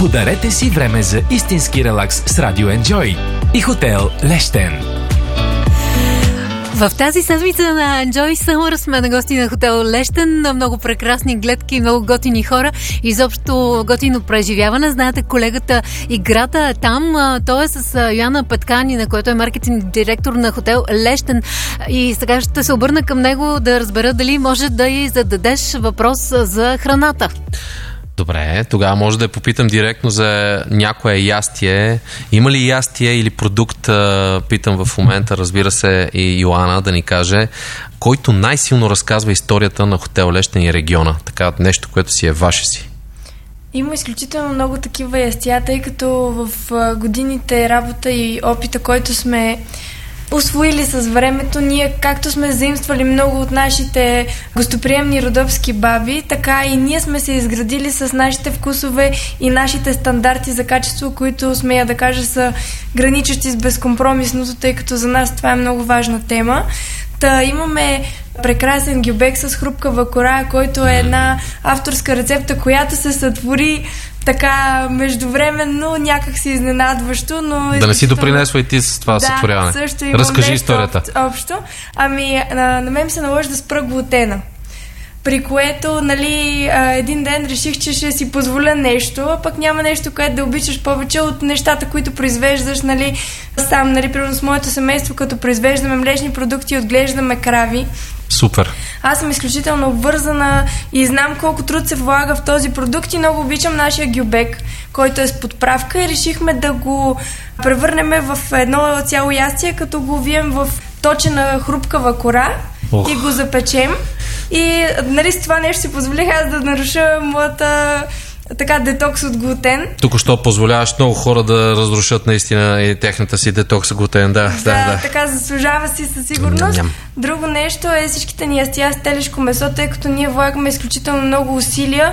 Подарете си време за истински релакс с Радио Enjoy и хотел Лещен. В тази седмица на Enjoy Summer сме на гости на хотел Лещен. Много прекрасни гледки, много готини хора. Изобщо готино преживяване. Знаете, колегата играта е там. Той е с Йоана Петканина, който е маркетинг директор на хотел Лещен. И сега ще се обърна към него да разбера дали може да й зададеш въпрос за храната. Добре, тогава може да я попитам директно за някое ястие. Има ли ястие или продукт, питам в момента, разбира се, и Йоана да ни каже, който най-силно разказва историята на хотел Лещен и региона? Така, нещо, което си е ваше си. Има изключително много такива ястия, тъй като в годините работа и опита, който сме усвоили с времето, ние както сме заимствали много от нашите гостоприемни родопски баби, така и ние сме се изградили с нашите вкусове и нашите стандарти за качество, които, смея да кажа, са граничещи с безкомпромисното, тъй като за нас това е много важна тема. Та имаме прекрасен гюбек с хрупкава кора, който е една авторска рецепта, която се сътвори така междувременно, някак си изненадващо, но... Да не си допринесва и ти с това сътворяване. Да, също имам. Разкажи историята. Общо. Ами, на мен се наложи да спра глутена. При което, един ден реших, че ще си позволя нещо, а пък няма нещо, което да обичаш повече от нещата, които произвеждаш, сам, примерно с моето семейство, като произвеждаме млечни продукти, отглеждаме крави. Супер. Аз съм изключително обвързана и знам колко труд се влага в този продукт и много обичам нашия гюбек, който е с подправка, и решихме да го превърнем в едно цяло ястие, като го вием в точена хрупкава кора и го запечем. И с това нещо си позволих аз да наруша моята детокс от глутен. Тук-що позволяваш много хора да разрушат наистина и техната си детокс от глутен. Да. Така заслужава си със сигурност. Друго нещо е всичките ни ястия с телешко месо, тъй като ние влагаме изключително много усилия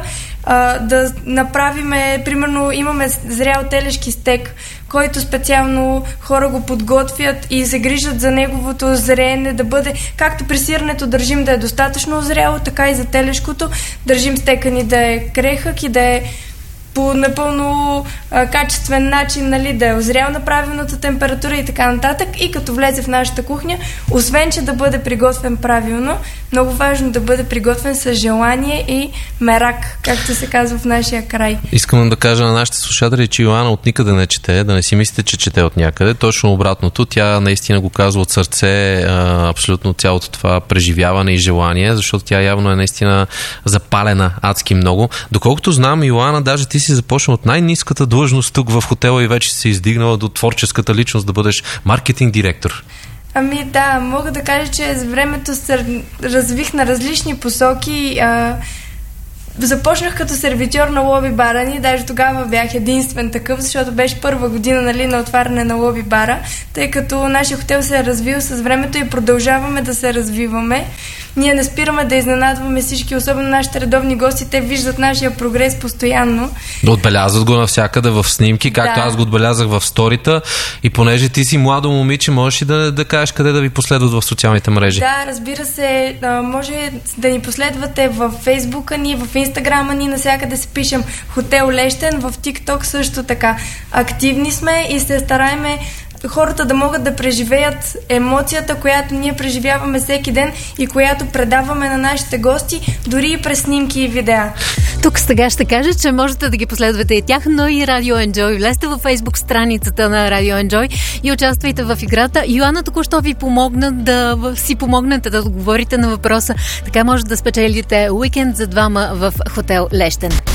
да направиме, примерно имаме зрял телешки стек, който специално хора го подготвят и се грижат за неговото зреене, да бъде, както при сиренето държим да е достатъчно зряло, така и за телешкото държим стека ни да е крехък и да е по напълно качествен начин, да е озрял на правилната температура и така нататък. И като влезе в нашата кухня, освен че да бъде приготвен правилно, много важно да бъде приготвен с желание и мерак, както се казва в нашия край. Искам да кажа на нашите слушатели, че Йоана от никъде не чете, да не си мислите, че чете от някъде. Точно обратното, тя наистина го казва от сърце, абсолютно цялото това преживяване и желание, защото тя явно е наистина запалена адски много. Доколкото знам, Йоана, даже ти си започнал от най-ниската длъжност тук в хотела и вече си издигнала до творческата личност да бъдеш маркетинг директор. Ами да, мога да кажа, че с времето се развих на различни посоки. Започнах като сервитьор на лоби бара ни, даже тогава бях единствен такъв, защото беше първа година на отваряне на лоби бара, тъй като нашия хотел се е развил с времето и продължаваме да се развиваме. Ние не спираме да изненадваме всички, особено нашите редовни гости, те виждат нашия прогрес постоянно. Да отбелязват го навсякъде в снимки, както аз го отбелязах в сторита, и понеже ти си младо момиче, можеш и да кажеш къде да ви последват в социалните мрежи. Да, разбира се, може да ни последвате в Фейсбука ни, в Инстаграма ни, навсякъде се пишем Хотел Лещен, в ТикТок също така. Активни сме и се стараеме хората да могат да преживеят емоцията, която ние преживяваме всеки ден и която предаваме на нашите гости, дори и през снимки и видеа. Тук сега ще кажа, че можете да ги последвате и тях, но и Радио Enjoy. Влезте във Фейсбук страницата на Радио Enjoy и участвайте в играта. Йоана току-що ви помогнете да отговорите на въпроса. Така може да спечелите уикенд за двама в хотел Лещен.